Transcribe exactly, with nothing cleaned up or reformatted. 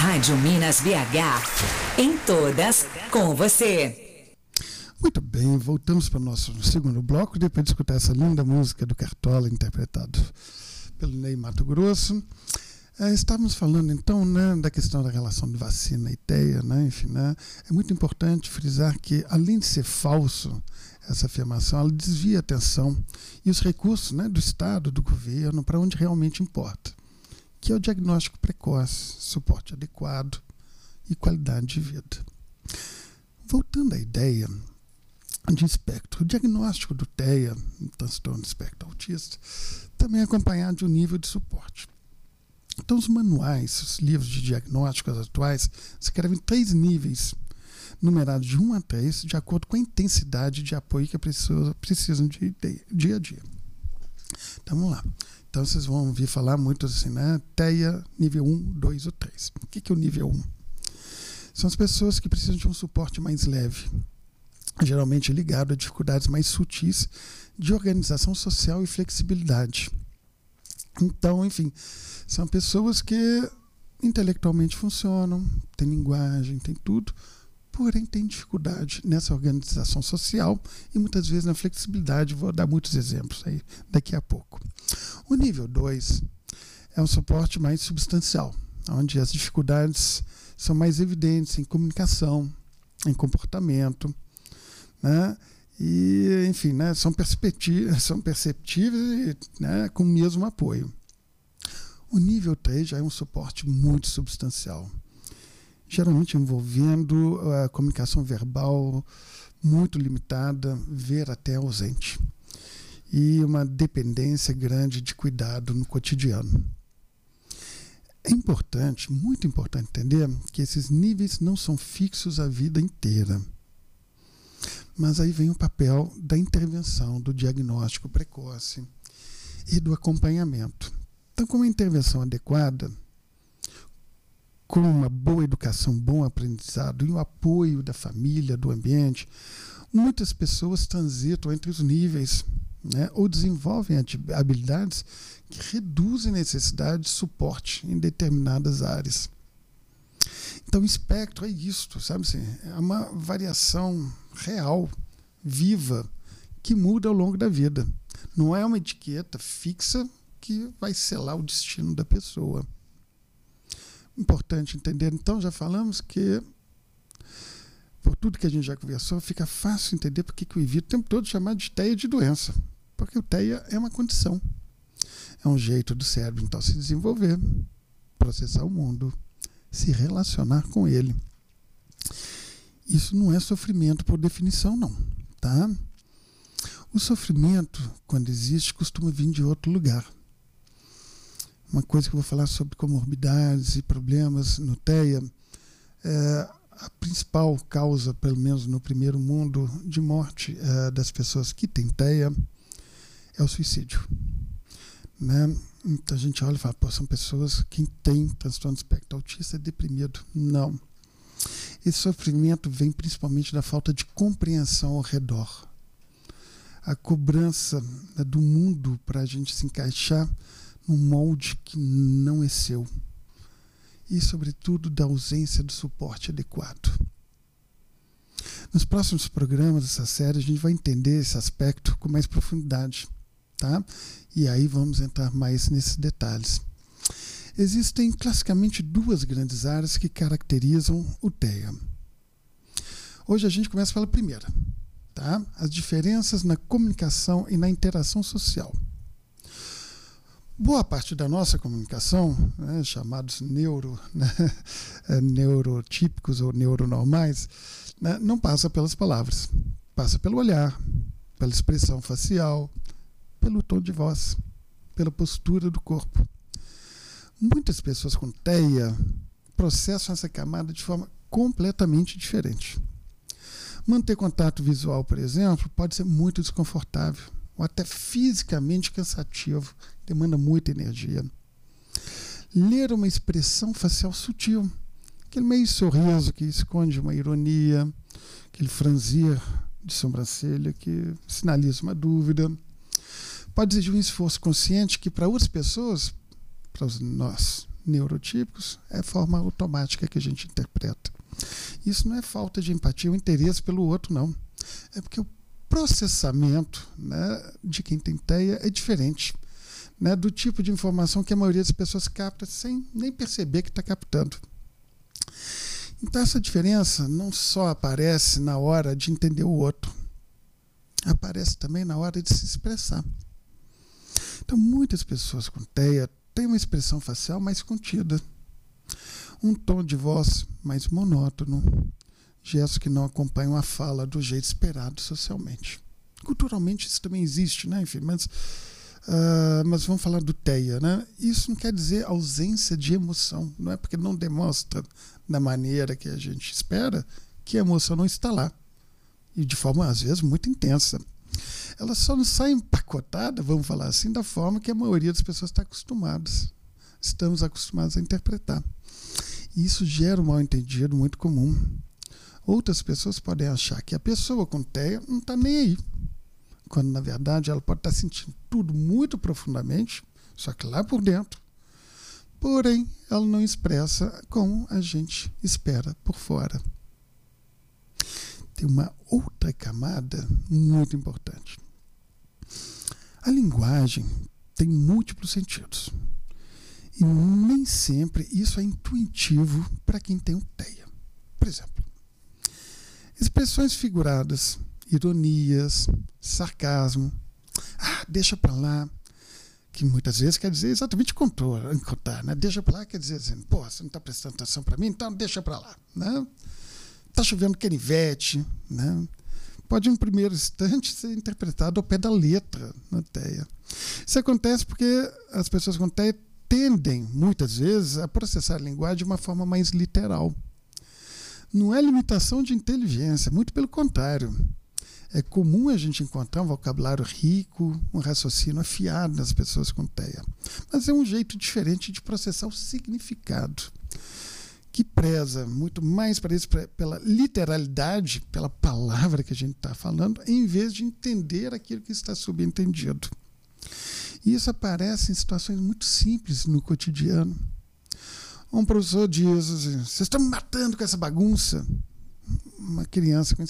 Rádio Minas B H. Em todas, com você. Muito bem, voltamos para o nosso segundo bloco, depois de escutar essa linda música do Cartola, interpretado pelo Ney Matogrosso. É, estávamos falando, então, né, da questão da relação de vacina e TEIA, né, enfim, né, é muito importante frisar que, além de ser falso essa afirmação, ela desvia a atenção e os recursos, né, do Estado, do governo, para onde realmente importa, que é o diagnóstico precoce, suporte adequado e qualidade de vida. Voltando à ideia de espectro, o diagnóstico do TEIA, um transtorno de espectro autista, também é acompanhado de um nível de suporte. Então, os manuais, os livros de diagnósticos atuais, descrevem três níveis, numerados de um a três, de acordo com a intensidade de apoio que a pessoa precisam de dia a dia. Então, vamos lá. Então, vocês vão ouvir falar muito assim, né? TEIA nível um, dois ou três. O que é o nível um? São as pessoas que precisam de um suporte mais leve, geralmente ligado a dificuldades mais sutis de organização social e flexibilidade. Então, enfim, são pessoas que intelectualmente funcionam, têm linguagem, têm tudo, porém têm dificuldade nessa organização social e muitas vezes na flexibilidade. Vou dar muitos exemplos aí daqui a pouco. O nível dois é um suporte mais substancial, onde as dificuldades são mais evidentes em comunicação, em comportamento, né? E, enfim, né, são, são perceptíveis, né, com o mesmo apoio. O nível três já é um suporte muito substancial, geralmente envolvendo a comunicação verbal muito limitada, ver até ausente, e uma dependência grande de cuidado no cotidiano. É importante, muito importante entender que esses níveis não são fixos a vida inteira. Mas aí vem o papel da intervenção, do diagnóstico precoce e do acompanhamento. Então, com uma intervenção adequada, com uma boa educação, bom aprendizado e o apoio da família, do ambiente, muitas pessoas transitam entre os níveis, né, ou desenvolvem habilidades que reduzem a necessidade de suporte em determinadas áreas. Então, o espectro é isto, sabe assim, é uma variação real, viva, que muda ao longo da vida. Não é uma etiqueta fixa que vai selar o destino da pessoa. Importante entender, então, já falamos que, por tudo que a gente já conversou, fica fácil entender porque que eu evito o tempo todo chamar de TEIA de doença. Porque o TEIA é uma condição. É um jeito do cérebro, então, se desenvolver, processar o mundo, se relacionar com ele. Isso não é sofrimento por definição, não. Tá? O sofrimento, quando existe, costuma vir de outro lugar. Uma coisa que eu vou falar sobre comorbidades e problemas no TEIA, é, a principal causa, pelo menos no primeiro mundo, de morte é, das pessoas que têm TEIA é o suicídio. Né? Então a gente olha e fala, pô, são pessoas que têm transtorno de espectro autista deprimido. Não. Esse sofrimento vem principalmente da falta de compreensão ao redor. A cobrança, né, do mundo para a gente se encaixar num molde que não é seu. E, sobretudo, da ausência do suporte adequado. Nos próximos programas dessa série, a gente vai entender esse aspecto com mais profundidade. Tá? E aí vamos entrar mais nesses detalhes. Existem classicamente duas grandes áreas que caracterizam o TEIA. Hoje a gente começa pela primeira, tá? As diferenças na comunicação e na interação social. Boa parte da nossa comunicação, né, chamados neuro, né, neurotípicos ou neuronormais, né, não passa pelas palavras, passa pelo olhar, pela expressão facial, pelo tom de voz, pela postura do corpo. Muitas pessoas com TEIA processam essa camada de forma completamente diferente. Manter contato visual, por exemplo, pode ser muito desconfortável ou até fisicamente cansativo, demanda muita energia. Ler uma expressão facial sutil, aquele meio sorriso que esconde uma ironia, aquele franzir de sobrancelha que sinaliza uma dúvida, pode exigir um esforço consciente que para outras pessoas, para nós neurotípicos, é a forma automática que a gente interpreta. Isso não é falta de empatia ou interesse pelo outro, não. É porque o processamento, né, de quem tem TEA é diferente, né, do tipo de informação que a maioria das pessoas capta sem nem perceber que está captando. Então essa diferença não só aparece na hora de entender o outro, aparece também na hora de se expressar. Então muitas pessoas com TEA têm uma expressão facial mais contida, um tom de voz mais monótono, gestos que não acompanham a fala do jeito esperado socialmente. Culturalmente isso também existe, né? Enfim, mas, uh, mas vamos falar do TEA, né? Isso não quer dizer ausência de emoção, não é porque não demonstra da maneira que a gente espera que a emoção não está lá, e de forma às vezes muito intensa. Ela só não sai empacotada, vamos falar assim, da forma que a maioria das pessoas está acostumadas. Estamos acostumados a interpretar. E isso gera um mal-entendido muito comum. Outras pessoas podem achar que a pessoa com TEA não está nem aí, quando na verdade ela pode estar sentindo tudo muito profundamente, só que lá por dentro. Porém, ela não expressa como a gente espera por fora. Tem uma outra camada muito importante. A linguagem tem múltiplos sentidos. E nem sempre isso é intuitivo para quem tem um TEA. Por exemplo, expressões figuradas, ironias, sarcasmo, ah, deixa para lá, que muitas vezes quer dizer exatamente contar, né? Deixa para lá quer dizer assim, pô, você não está prestando atenção para mim, então deixa para lá, né? Está chovendo canivete, né? Pode, em um primeiro instante, ser interpretado ao pé da letra na TEA. Isso acontece porque as pessoas com TEA tendem, muitas vezes, a processar a linguagem de uma forma mais literal. Não é limitação de inteligência, muito pelo contrário. É comum a gente encontrar um vocabulário rico, um raciocínio afiado nas pessoas com TEA. Mas é um jeito diferente de processar o significado, que preza muito mais para isso, pela literalidade, pela palavra que a gente está falando, em vez de entender aquilo que está subentendido. E isso aparece em situações muito simples no cotidiano. Um professor diz assim, vocês estão me matando com essa bagunça. Uma criança com